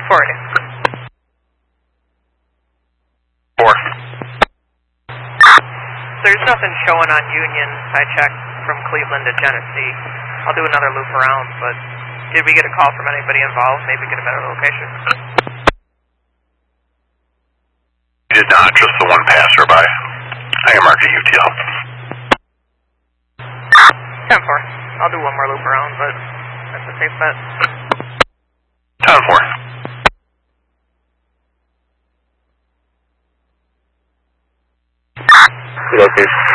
480. 4. There's nothing showing on Union. I checked from Cleveland to Genesee. I'll do another loop around, but did we get a call from anybody involved? Maybe get a better location. We did not, just the one passerby. I am marked a UTL. 10-4. I'll do one more loop around, but that's a safe bet. 10-4. Location.